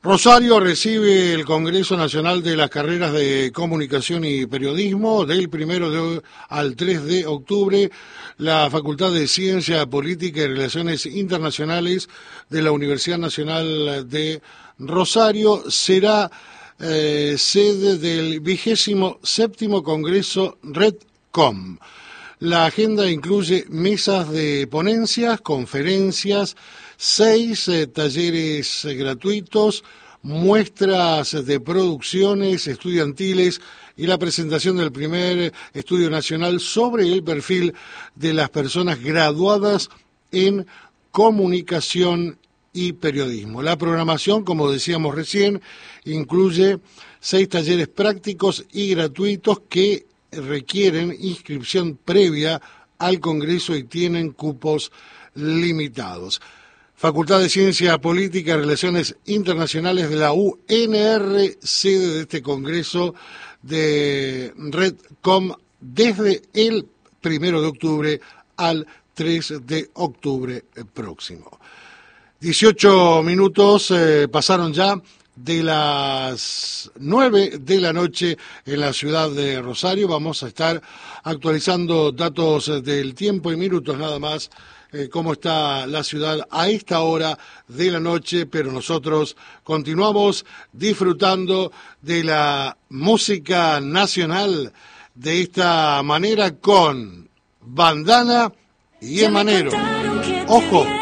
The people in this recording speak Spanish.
Rosario recibe el Congreso Nacional de las Carreras de Comunicación y Periodismo del 1 al 3 de octubre. La Facultad de Ciencia Política y Relaciones Internacionales de la Universidad Nacional de Rosario será sede del 27º Congreso RedCom. La agenda incluye mesas de ponencias, conferencias, 6 talleres gratuitos, muestras de producciones estudiantiles y la presentación del primer estudio nacional sobre el perfil de las personas graduadas en comunicación y periodismo. La programación, como decíamos recién, incluye 6 talleres prácticos y gratuitos que requieren inscripción previa al Congreso y tienen cupos limitados. Facultad de Ciencia Política y Relaciones Internacionales de la UNR, sede de este Congreso de RedCom desde el 1 de octubre al 3 de octubre próximo. 18 minutos pasaron ya de las 9 de la noche en la ciudad de Rosario. Vamos a estar actualizando datos del tiempo y minutos nada más, cómo está la ciudad a esta hora de la noche, pero nosotros continuamos disfrutando de la música nacional de esta manera con Bandana y Emanero. Ojo,